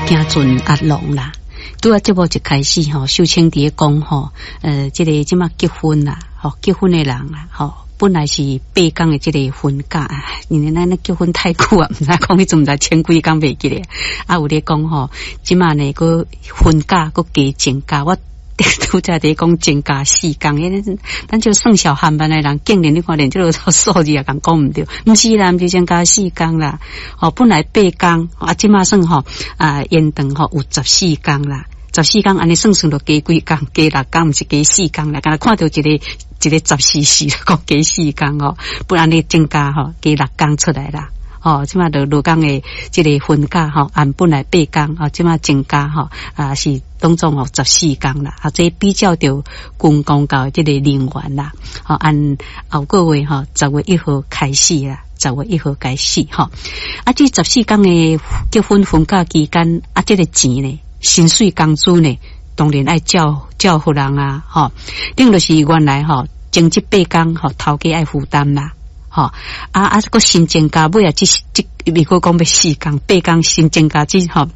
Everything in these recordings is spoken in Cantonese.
行船压龙啦。拄啊，节目一开始吼，秀清伫讲吼，即个即马结婚啦，吼，结婚的人啦，吼，本来是8天的即个婚假，因为咱结婚太久啊，毋知讲迄阵毋知千几天袂记咧。啊，有咧讲吼，即马呢个婚假个加增加，我拄则伫讲增加4天，因为咱就算小汉班的人，竟然你看连这个数字也讲唔对，毋是啦，毋是增加4天啦，吼，本来8天，啊，即马算吼延长吼有14天啦。14天安尼算就加几天，加6天，毋是加4天啦。敢若看到一个14讲加4天哦，不然你增加吼加6天出来啦。哦，即马就罗讲的即个婚假吼，按本来8天哦，即马增加吼是当中哦14天啦。啊，这比较着公共到即个人员啦。哦，按后个月吼10月1号开始啦。10月1号开始吼，啊，这14天的结婚婚假期间啊，这个钱呢？薪水工资呢，当然爱照互人啊，吼，顶就是原来吼，前这8天吼，头家爱负担啦，吼，个新增加尾啊，如果讲要4天8天新增加之吼，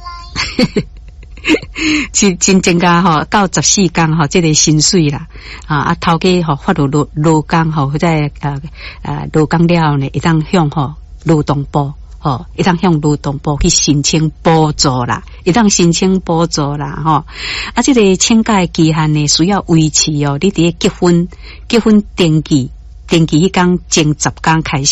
新增加吼到14天吼，这个薪水啦，头家吼发落劳工吼，或者劳工了后呢，会当向吼劳动部。哦，一旦向劳动部去申請補助啦，一旦申請補助啦，吼，啊，這個請假的期限呢，需要維持哦，你佇結婚登記迄天前10天開始。